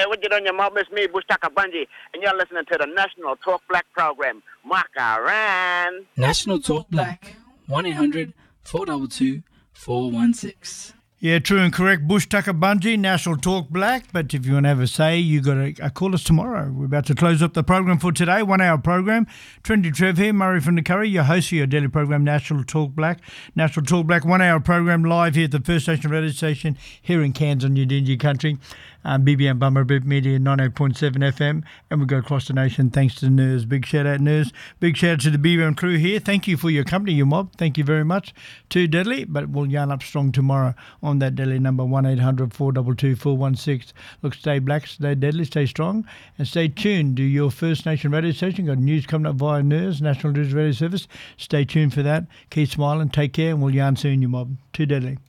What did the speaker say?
what you doing, your mom? It's me, Bushtaka Bunji, and you're listening to the National Talk Black program. Makaran. National Talk Black, 1-800-422-416. Yeah, true and correct. Bush Tucker Bunji, National Talk Black. But if you want to have a say, you got to call us tomorrow. We're about to close up the program for today, 1 hour program. Trendy Trev here, Murray from the Curry, your host for your daily program, National Talk Black. National Talk Black, 1 hour program live here at the First Nation radio station here in Cairns on Yidinji country. BBM Bummer Media 98.7 FM, and we go across the nation thanks to NERS. Big shout out, NERS. Big shout out to the BBM crew here. Thank you for your company, your mob. Thank you very much. Too deadly, but we'll yarn up strong tomorrow on that deadly number 1-800-422-416. Look, stay black, stay deadly, stay strong, and stay tuned to your First Nation radio station. Got news coming up via NERS, National News Radio Service. Stay tuned for that. Keep smiling, take care, and we'll yarn soon, your mob. Too deadly.